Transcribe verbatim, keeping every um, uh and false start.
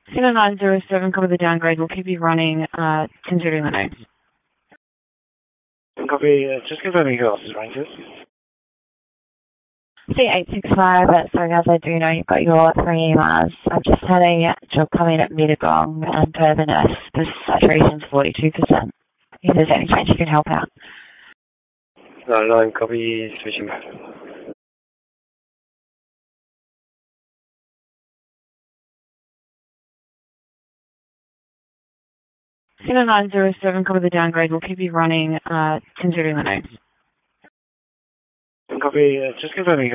Center nine zero seven, cover the downgrade. We'll keep you running, uh, considering the names. Copy, uh, just confirming who else is running this. C eight six five, uh, sorry guys, I do know you've got your three E M Rs. I've just had a job come in at Mittagong, and per the nurse, the saturation's forty-two percent. If there's any chance you can help out. No, no, copy, switching back. Center nine zero seven, cover the downgrade. We'll keep you running, uh, considering the names. Copy, uh, just confirming who